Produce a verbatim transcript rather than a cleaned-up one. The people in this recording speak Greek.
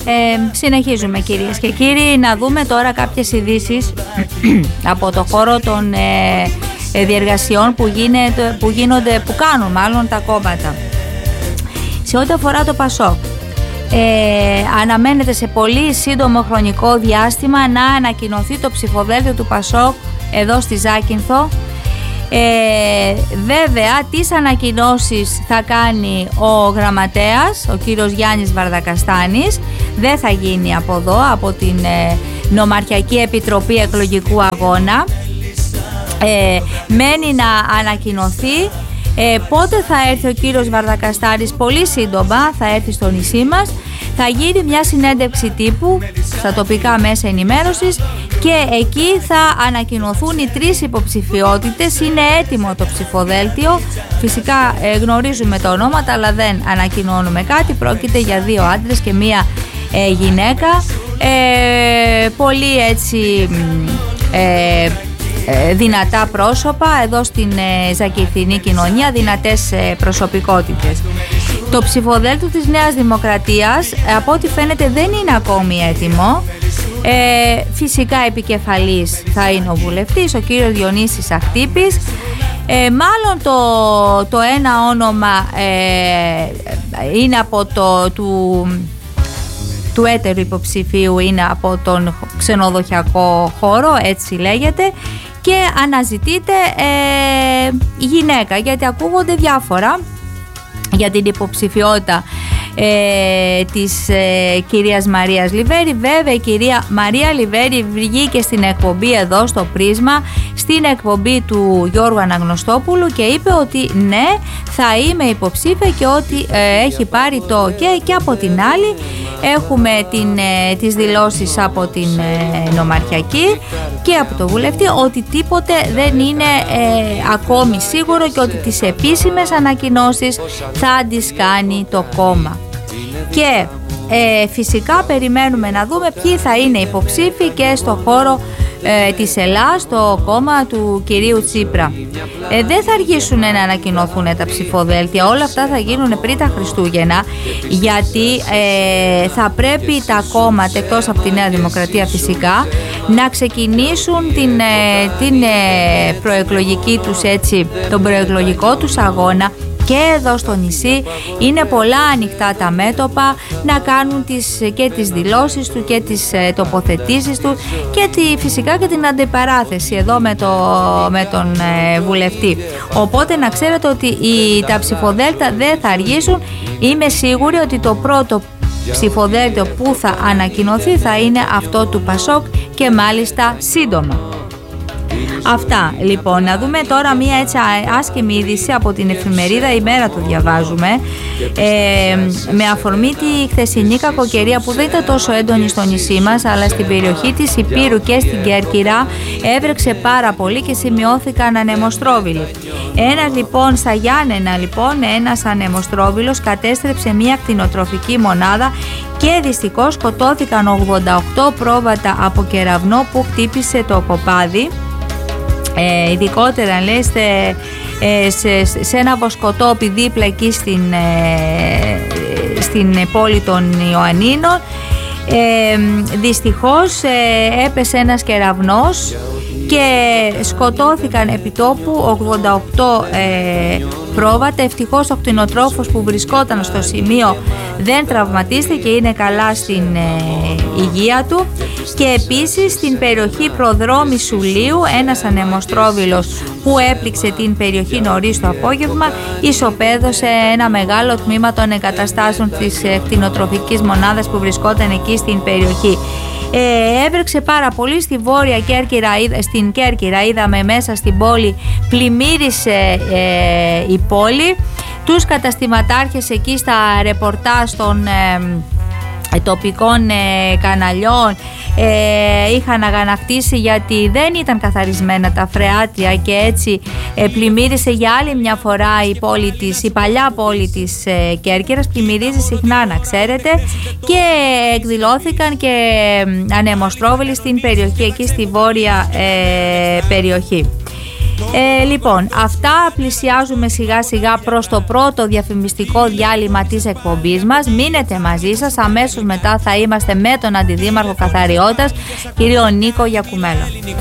Ε, συνεχίζουμε κυρίες και κύριοι, να δούμε τώρα κάποιες ειδήσεις από το χώρο των ε, διεργασιών που, γίνεται, που γίνονται, που κάνουν μάλλον τα κόμματα. Σε ό,τι αφορά το ΠΑΣΟΚ, ε, αναμένεται σε πολύ σύντομο χρονικό διάστημα να ανακοινωθεί το ψηφοδέλτιο του ΠΑΣΟΚ εδώ στη Ζάκυνθο. Ε, βέβαια τις ανακοινώσεις θα κάνει ο γραμματέας, ο κύριος Γιάννης Βαρδακαστάνης. Δεν θα γίνει από εδώ, από την ε, Νομαρχιακή Επιτροπή Εκλογικού Αγώνα. ε, Μένει να ανακοινωθεί ε, πότε θα έρθει ο κύριος Βαρδακαστάνης. Πολύ σύντομα θα έρθει στο νησί μας. Θα γίνει μια συνέντευξη τύπου στα τοπικά μέσα ενημέρωσης και εκεί θα ανακοινωθούν οι τρεις υποψηφιότητες. Είναι έτοιμο το ψηφοδέλτιο. Φυσικά ε, γνωρίζουμε τα ονόματα, αλλά δεν ανακοινώνουμε κάτι. Πρόκειται για δύο άντρες και μία ε, γυναίκα. Ε, πολύ έτσι ε, ε, δυνατά πρόσωπα εδώ στην ε, Ζακυνθινή κοινωνία, δυνατές ε, προσωπικότητες. Το ψηφοδέλτιο της Νέας Δημοκρατίας, από ό,τι φαίνεται, δεν είναι ακόμη έτοιμο. Ε, φυσικά επικεφαλής θα είναι ο βουλευτής, ο κύριος Διονύσης Αχτύπης. Ε, μάλλον το, το ένα όνομα ε, είναι από το του, του έτερου υποψηφίου, είναι από τον ξενοδοχειακό χώρο, έτσι λέγεται, και αναζητείται ε, γυναίκα, γιατί ακούγονται διάφορα για την υποψηφιότητα ε, της ε, κυρίας Μαρίας Λιβέρη. Βέβαια η κυρία Μαρία Λιβέρη βγήκε στην εκπομπή εδώ στο Πρίσμα, στην εκπομπή του Γιώργου Αναγνωστόπουλου, και είπε ότι ναι, θα είμαι υποψήφια και ότι ε, έχει πάρει το και, και από την άλλη έχουμε την, ε, τις δηλώσεις από την ε, Νομαρχιακή και από το βουλευτή ότι τίποτε δεν είναι ε, ακόμη σίγουρο και ότι τις επίσημες ανακοινώσεις θα τις κάνει το κόμμα. Και ε, φυσικά περιμένουμε να δούμε ποιοι θα είναι υποψήφοι και στο χώρο ε, της Ελλάς, στο κόμμα του κυρίου Τσίπρα. Ε, δεν θα αργήσουν να ανακοινωθούν τα ψηφοδέλτια, όλα αυτά θα γίνουν πριν τα Χριστούγεννα, γιατί ε, θα πρέπει τα κόμματα, εκτός από τη Νέα Δημοκρατία φυσικά, να ξεκινήσουν την, ε, την ε, προεκλογική τους, έτσι, τον προεκλογικό τους αγώνα. Και εδώ στο νησί είναι πολλά ανοιχτά τα μέτωπα να κάνουν τις, και τις δηλώσεις του και τις ε, τοποθετήσεις του και τη, φυσικά και την αντιπαράθεση εδώ με, το, με τον ε, βουλευτή. Οπότε να ξέρετε ότι οι, τα ψηφοδέλτια δεν θα αργήσουν. Είμαι σίγουρη ότι το πρώτο ψηφοδέλτιο που θα ανακοινωθεί θα είναι αυτό του ΠΑΣΟΚ και μάλιστα σύντομα. Αυτά λοιπόν. Να δούμε τώρα μία έτσι άσχημη είδηση από την εφημερίδα Ημέρα, το διαβάζουμε, ε, με αφορμή τη χθεσινή κακοκαιρία που δεν ήταν τόσο έντονη στο νησί μας, αλλά στην περιοχή της Ηπείρου και στην Κέρκυρα έβρεξε πάρα πολύ και σημειώθηκαν ανεμοστρόβιλοι. Ένας λοιπόν στα Γιάννενα, λοιπόν, ένας ανεμοστρόβιλος κατέστρεψε μία κτηνοτροφική μονάδα και δυστυχώς σκοτώθηκαν ογδόντα οκτώ πρόβατα από κεραυνό που χτύπησε το κοπάδι. Ε, ειδικότερα λέει σε, σε, σε ένα βοσκοτόπι δίπλα εκεί στην, ε, στην πόλη των Ιωαννίνων. Ε, δυστυχώς ε, έπεσε ένας κεραυνός και σκοτώθηκαν επί τόπου ογδόντα οκτώ ε, πρόβατα. Ευτυχώς ο κτηνοτρόφος που βρισκόταν στο σημείο δεν τραυματίστηκε, είναι καλά στην ε, υγεία του. Και επίσης στην περιοχή Προδρόμη Σουλίου ένας ανεμοστρόβιλος που έπληξε την περιοχή νωρίς το απόγευμα ισοπαίδωσε ένα μεγάλο τμήμα των εγκαταστάσεων της ε, κτηνοτροφικής μονάδας που βρισκόταν εκεί στην περιοχή. Ε, έβρεξε πάρα πολύ στη Βόρεια Κέρκυρα, στην Κέρκυρα είδαμε μέσα στην πόλη πλημμύρισε ε, η πόλη. Τους καταστηματάρχες εκεί στα ρεπορτάζ των ε, τοπικών ε, καναλιών ε, είχαν αγανακτήσει γιατί δεν ήταν καθαρισμένα τα φρεάτια και έτσι ε, πλημμύρισε για άλλη μια φορά η πόλη της, η παλιά πόλη της ε, Κέρκυρας. Πλημμυρίζει συχνά, να ξέρετε, και εκδηλώθηκαν και ανεμοστρόβιλοι στην περιοχή εκεί, στη βόρεια ε, περιοχή. Ε, λοιπόν, αυτά, πλησιάζουμε σιγά σιγά προς το πρώτο διαφημιστικό διάλειμμα της εκπομπής μας. Μείνετε μαζί σας, αμέσως μετά θα είμαστε με τον Αντιδήμαρχο Καθαριότητας, κύριο Νίκο Γιακουμέλο.